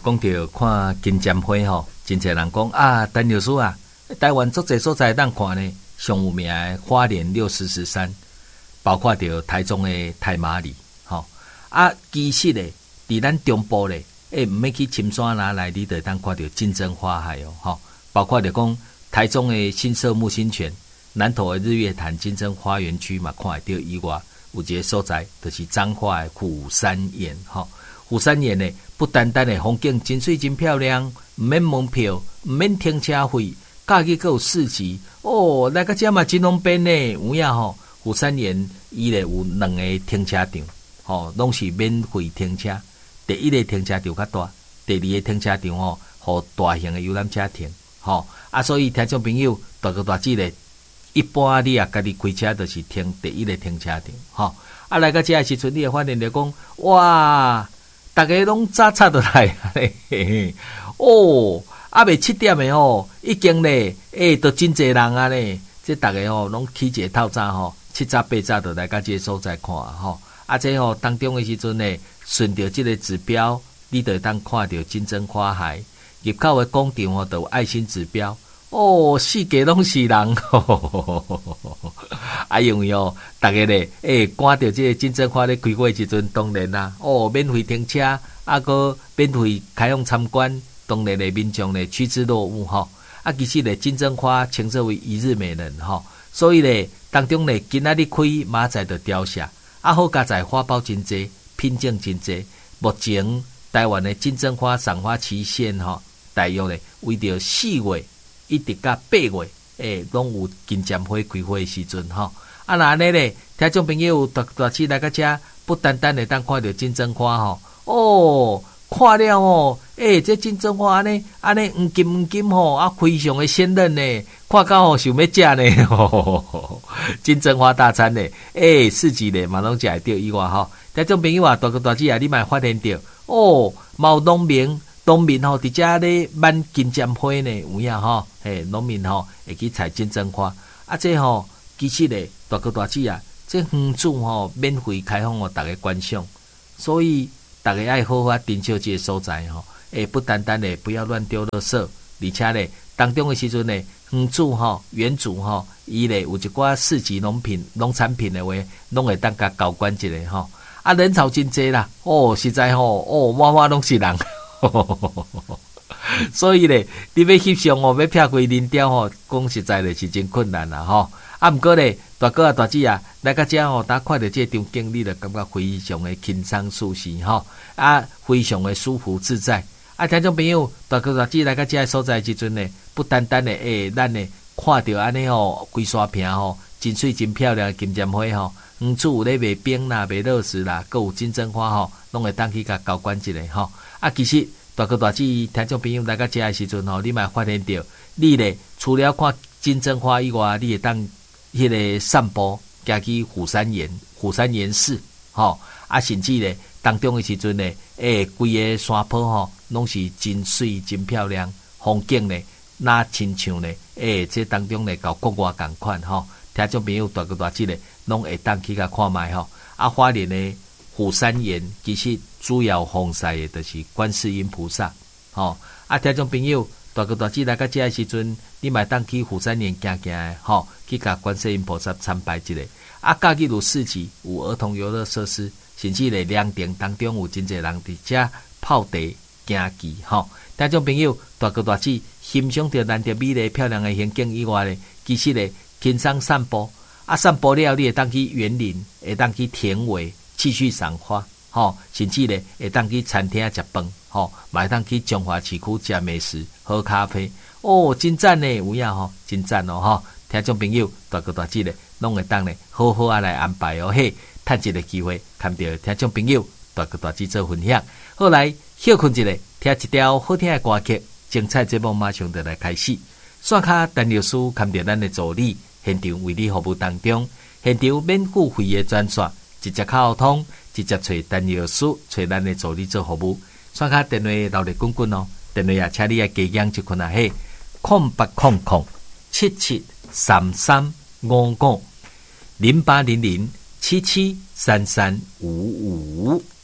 讲到看金针花吼，真侪人讲啊，陈老师啊，台湾足侪所在当看呢，上有名的花莲六十石山，包括着台中的太麻里，吼啊，其实咧，伫咱中部咧，毋免去深山哪来，你就当看到金针花海哦，吼，包括着讲台中的新社木星泉，南投的日月潭金针花园区嘛，看会到以外，有一个所在就是彰化的虎山岩，吼。虎山岩呢，不单单的风景真水真漂亮，唔免门票，唔免停车费，假日还有市集哦，来个遮嘛真方便呢。有影吼，虎山岩伊咧有2个停车场，吼，拢是免费停车。第一个停车场较大，第二个停车场吼，互大型的游览车停，吼啊，所以听众朋友大哥大姐咧，一般你啊家己开车就是停第一个停车场，吼啊，来个遮的时阵，你会发现着讲哇！大家拢早早就来咧，哦，啊未7点的吼，已经咧，都真侪人啊咧，这大家吼拢起一个透早吼，7早8早就来到这个所在看吼，啊这吼当中的时阵咧，顺着这个指标，你就当看到金针花海，入口的广场吼，都有爱心指标。哦，四界拢是人，啊，因为哦，大家咧，赶着这个金针花咧开花时阵，当然啦，哦，免费停车，啊个免费开放参观，当然咧，民众咧趋之若鹜吼。啊，其实咧，金针花称之为一日美人吼，所以咧，当中咧，今仔日开，明仔就凋谢，啊，好加在花苞真济，品种真济。目前台湾的金针花赏花期限吼，大约咧为着4月。一直到8月，拢有金针花开花的时阵吼。啊，那安尼咧，听众朋友大市来到遮，不单单会当看到金针花吼，哦，看了哦，这金针花呢，安尼黄金吼，啊，非常的鲜嫩呢，看到吼想要食呢，吼，金针花大餐呢，市集咧嘛拢食会到以外吼，听众朋友啊，大市啊，你嘛发现到，哦，嘛有农民吼，伫遮咧挽金针花呢，有影吼，农民吼会去采金针花，啊，这吼其实咧大市啊，这园子吼免费开放互大家观赏，所以大家爱好好珍惜这个所在吼，不单单咧不要乱丢垃圾，而且咧当中的时阵咧，园主吼、园主吼，伊咧有一寡市集农产品的话，拢会当甲交管一下吼，啊，人潮真济啦，哦，实在吼，哦，满满拢是人。所以咧，你要翕相哦，要拍开人雕吼，讲实在咧是真困难啦吼。啊，毋过咧，大哥啊、大姐啊，来到遮吼，当看到这场景，你就感觉非常的轻松舒适吼，啊，非常的舒服自在。啊，听众朋友，大哥大姐来到遮个所在时阵咧，不单单咧，咱咧看到安尼吼，规山坪吼，真水真漂亮的金针花吼，园子有咧卖冰啦、卖乐事啦，还有金针花吼，拢会当去甲交管一下吼。啊，其实大哥大姐听众朋友来到遮的时阵吼，你嘛发现到，你咧除了看金针花以外，你会当迄个散步，行去虎山岩寺吼，啊，甚至咧当中的时阵咧，规个山坡吼，拢是真水真漂亮，风景咧，那亲像咧，这当中咧，甲国外共款吼，听众朋友大哥大姐咧，拢会当去甲看卖吼，啊，花莲咧。虎山岩其实主要奉祀的就是观世音菩萨，吼啊！听众朋友，大哥大姐来到这的时阵，你嘛当去虎山岩行的，吼，去甲观世音菩萨参拜一下。啊，假日有市集，有儿童游乐设施，甚至咧凉亭当中有真侪人伫遮泡茶行棋，吼！听众朋友，大哥大姐欣赏着难得美丽漂亮的风景以外咧，其实咧轻松散步，啊，散步了，你会当去园林，会当去田尾。继续赏花，吼，甚至咧会当去餐厅食饭，吼，嘛会当去中华市区食美食、喝咖啡，哦，真赞呢，有影吼，真赞哦，吼，听众朋友大哥大姐咧，拢会当咧好好啊来安排哦，嘿，趁一个机会，看到听众朋友大哥大姐做分享，后来休困一下，听一条好听的歌曲，精彩节目马上就来开始。线卡陈律师看到咱的助理，现场为你服务当中，现场免付费的专线。直接沟通，直接找陈律师，找咱的助理做服务。线卡电话留咧滚滚哦，电话也请你加减一困啊嘿，08007733550800773355。